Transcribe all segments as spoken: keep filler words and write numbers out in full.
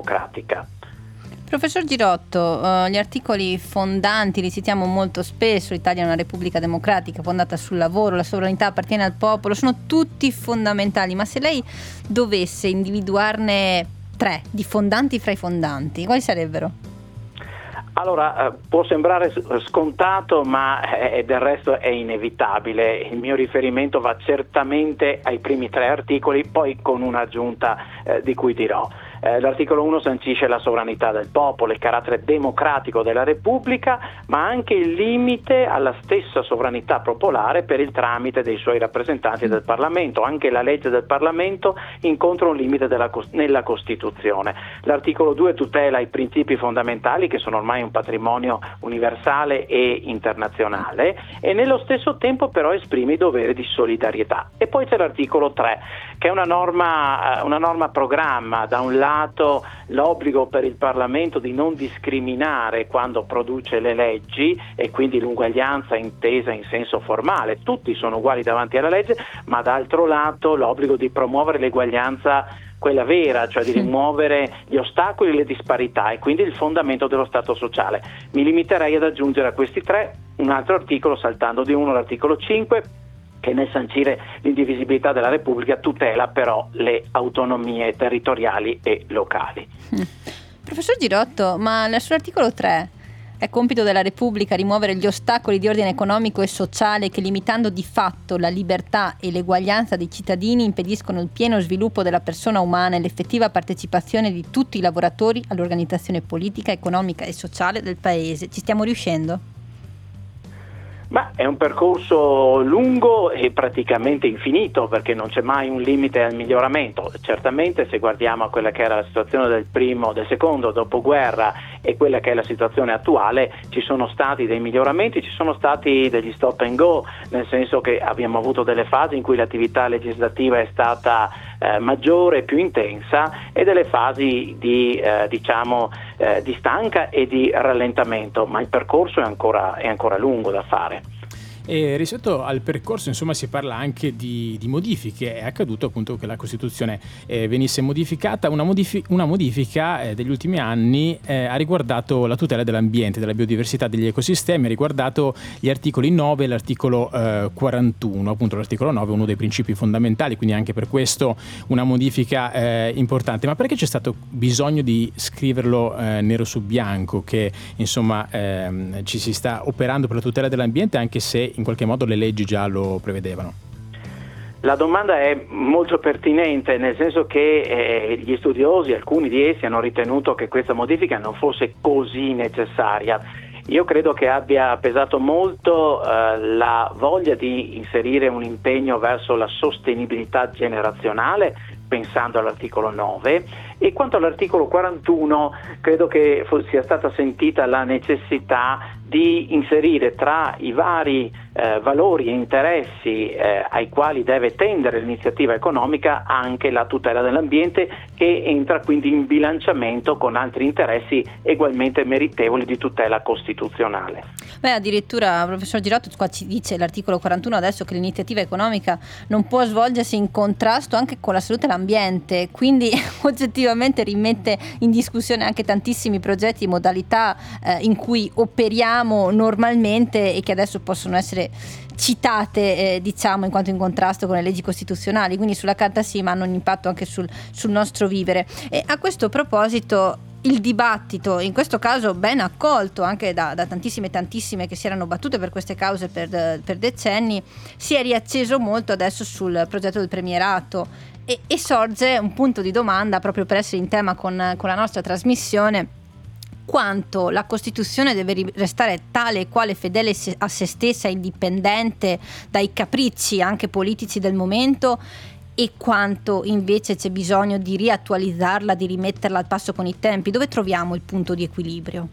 democratica. Professor Girotto, uh, gli articoli fondanti li citiamo molto spesso: l'Italia è una repubblica democratica fondata sul lavoro, la sovranità appartiene al popolo, sono tutti fondamentali, ma se lei dovesse individuarne tre di fondanti fra i fondanti, quali sarebbero? Allora, eh, può sembrare scontato, ma eh, del resto è inevitabile. Il mio riferimento va certamente ai primi tre articoli, poi con un'aggiunta eh, di cui dirò. Eh, l'articolo uno sancisce la sovranità del popolo, il carattere democratico della Repubblica, ma anche il limite alla stessa sovranità popolare per il tramite dei suoi rappresentanti del Parlamento. Anche la legge del Parlamento incontra un limite della, nella Costituzione. L'articolo due tutela i principi fondamentali, che sono ormai un patrimonio universale e internazionale, e nello stesso tempo però esprime i doveri di solidarietà. E poi c'è l'articolo tre, che è una norma, una norma programma. Da un lato l'obbligo per il Parlamento di non discriminare quando produce le leggi, e quindi l'uguaglianza intesa in senso formale, tutti sono uguali davanti alla legge, ma d'altro lato l'obbligo di promuovere l'eguaglianza, quella vera, cioè di rimuovere gli ostacoli e le disparità, e quindi il fondamento dello Stato sociale. Mi limiterei ad aggiungere a questi tre un altro articolo, saltando di uno, l'articolo cinque, che nel sancire l'indivisibilità della Repubblica tutela però le autonomie territoriali e locali. Mm. Professor Girotto, ma sull'articolo tre è compito della Repubblica rimuovere gli ostacoli di ordine economico e sociale che, limitando di fatto la libertà e l'eguaglianza dei cittadini, impediscono il pieno sviluppo della persona umana e l'effettiva partecipazione di tutti i lavoratori all'organizzazione politica, economica e sociale del Paese. Ci stiamo riuscendo? Ma è un percorso lungo e praticamente infinito, perché non c'è mai un limite al miglioramento. Certamente, se guardiamo a quella che era la situazione del primo, del secondo dopoguerra e quella che è la situazione attuale, ci sono stati dei miglioramenti, ci sono stati degli stop and go, nel senso che abbiamo avuto delle fasi in cui l'attività legislativa è stata eh, maggiore, più intensa, e delle fasi di eh, diciamo eh, di stanca e di rallentamento, ma il percorso è ancora, è ancora lungo da fare. E rispetto al percorso, insomma, si parla anche di, di modifiche. È accaduto appunto che la Costituzione eh, venisse modificata. Una, modifi- una modifica eh, degli ultimi anni eh, ha riguardato la tutela dell'ambiente, della biodiversità, degli ecosistemi, ha riguardato gli articoli nove e l'articolo eh, quarantuno. Appunto l'articolo nove è uno dei principi fondamentali, quindi anche per questo una modifica eh, importante. Ma perché c'è stato bisogno di scriverlo eh, nero su bianco, che insomma ehm, ci si sta operando per la tutela dell'ambiente, anche se in qualche modo le leggi già lo prevedevano? La domanda è molto pertinente, nel senso che eh, gli studiosi, alcuni di essi, hanno ritenuto che questa modifica non fosse così necessaria. Io credo che abbia pesato molto eh, la voglia di inserire un impegno verso la sostenibilità generazionale, pensando all'articolo nove, e quanto all'articolo quarantuno credo che sia stata sentita la necessità di inserire tra i vari eh, valori e interessi eh, ai quali deve tendere l'iniziativa economica anche la tutela dell'ambiente, che entra quindi in bilanciamento con altri interessi egualmente meritevoli di tutela costituzionale. Beh, addirittura, professor Girotto, qua ci dice l'articolo quarantuno adesso che l'iniziativa economica non può svolgersi in contrasto anche con la salute e l'ambiente, quindi oggettivamente rimette in discussione anche tantissimi progetti e modalità eh, in cui operiamo normalmente e che adesso possono essere citate eh, diciamo in quanto in contrasto con le leggi costituzionali, quindi sulla carta sì, ma hanno un impatto anche sul, sul nostro vivere. E a questo proposito il dibattito, in questo caso ben accolto anche da, da tantissime tantissime che si erano battute per queste cause per, per decenni, si è riacceso molto adesso sul progetto del premierato e, e sorge un punto di domanda, proprio per essere in tema con, con la nostra trasmissione: quanto la Costituzione deve restare tale e quale, fedele a se stessa, indipendente dai capricci anche politici del momento, e quanto invece c'è bisogno di riattualizzarla, di rimetterla al passo con i tempi. Dove troviamo il punto di equilibrio?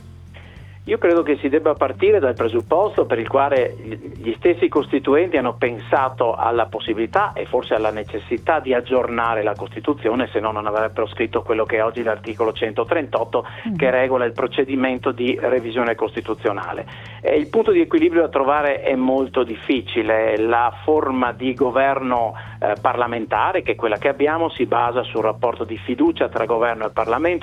Io credo che si debba partire dal presupposto per il quale gli stessi costituenti hanno pensato alla possibilità e forse alla necessità di aggiornare la Costituzione, se no non avrebbero scritto quello che è oggi l'articolo centotrentotto, mm. che regola il procedimento di revisione costituzionale. E il punto di equilibrio da trovare è molto difficile. La forma di governo eh, parlamentare, che è quella che abbiamo, si basa sul rapporto di fiducia tra governo e Parlamento,